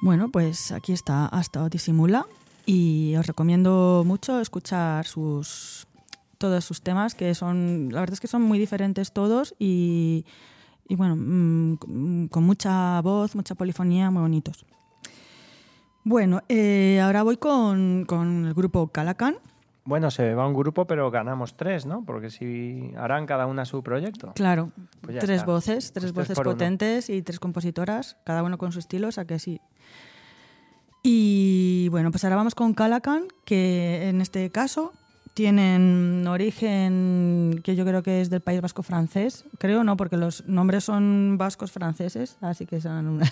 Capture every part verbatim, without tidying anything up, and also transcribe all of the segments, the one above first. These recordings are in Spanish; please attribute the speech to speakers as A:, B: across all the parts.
A: Bueno, pues aquí está Hasta Disimula y os recomiendo mucho escuchar sus todos sus temas, que son, la verdad es que son muy diferentes todos y, y bueno, mmm, con mucha voz, mucha polifonía, muy bonitos. Bueno, eh, ahora voy con, con el grupo Calacan.
B: Bueno, se va un grupo, pero ganamos tres, ¿no? Porque si harán cada una su proyecto.
A: Claro,
B: pues
A: tres
B: está.
A: voces, tres
B: pues
A: voces
B: tres
A: potentes y tres compositoras, cada uno con su estilo, o sea que sí. Y bueno, pues ahora vamos con Calacan, que en este caso tienen origen que yo creo que es del País Vasco francés. Creo no, porque los nombres son vascos franceses, así que son una...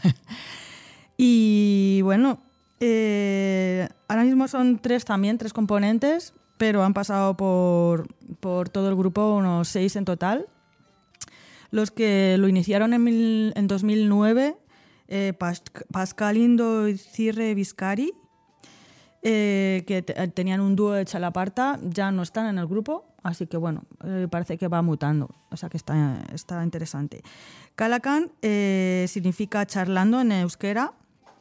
A: Y bueno, eh, ahora mismo son tres también, tres componentes, pero han pasado por, por todo el grupo unos seis en total. Los que lo iniciaron en, mil, en dos mil nueve, eh, Pas, Pascalindo y Cirre Viscari, eh, que te, tenían un dúo de Chalaparta, ya no están en el grupo, así que bueno, eh, parece que va mutando, o sea que está, está interesante. Calacan eh, significa charlando en euskera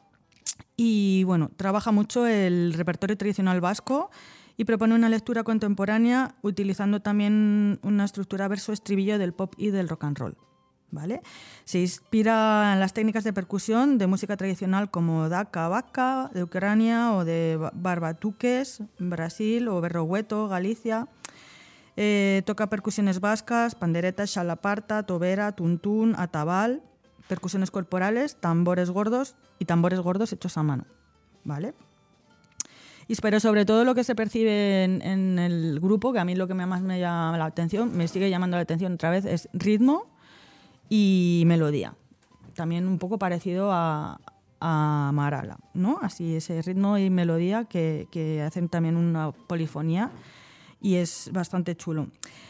A: y bueno, trabaja mucho el repertorio tradicional vasco y propone una lectura contemporánea utilizando también una estructura verso-estribillo del pop y del rock and roll. ¿Vale? Se inspira en las técnicas de percusión de música tradicional como daka vaca de Ucrania o de barbatuques, Brasil, o berrogueto, Galicia. Eh, toca percusiones vascas, panderetas, chalaparta, tobera, tuntún, atabal, percusiones corporales, tambores gordos y tambores gordos hechos a mano. ¿Vale? Y, pero sobre todo lo que se percibe en, en el grupo, que a mí lo que más me llama la atención, me sigue llamando la atención otra vez, es ritmo y melodía. También un poco parecido a, a Marala, ¿no? Así ese ritmo y melodía que, que hacen también una polifonía y es bastante chulo.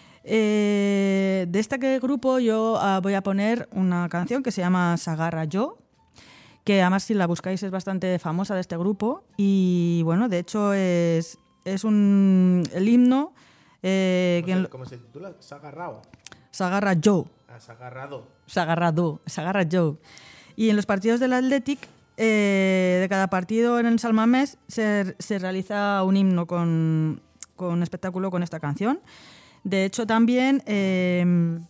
A: Eh, de este grupo yo uh, voy a poner una canción que se llama Sagarra Yo, que además si la buscáis es bastante famosa de este grupo y bueno, de hecho es, es un, el himno... Eh,
C: ¿Cómo, se,
A: que,
C: ¿Cómo se titula? ¿Sagarrao?
A: Sagarra Yo.
C: Ah, Sagarrado.
A: Sagarrado, Sagarra Yo. Y en los partidos del Athletic, eh, de cada partido en el San Mamés se, se realiza un himno con, con espectáculo con esta canción. De hecho, también eh,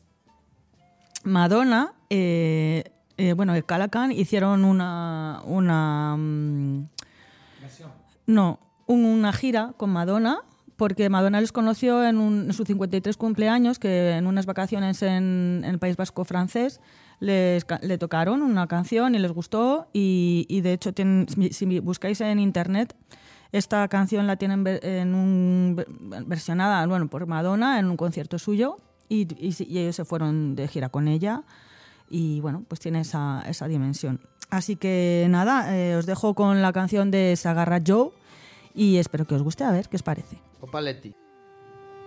A: Madonna, eh, eh, bueno, el Calacan hicieron una... una
C: ¿Versión?
A: No, un, una gira con Madonna, porque Madonna les conoció en, un, en su cincuenta y tres cumpleaños, que en unas vacaciones en, en el País Vasco francés les, le tocaron una canción y les gustó y, y de hecho tienen, si buscáis en internet esta canción la tienen en un, versionada bueno, por Madonna en un concierto suyo y, y, y ellos se fueron de gira con ella y bueno, pues tiene esa, esa dimensión. Así que nada, eh, os dejo con la canción de Sagarra Joe y espero que os guste, a ver qué os parece.
C: Opa Leti.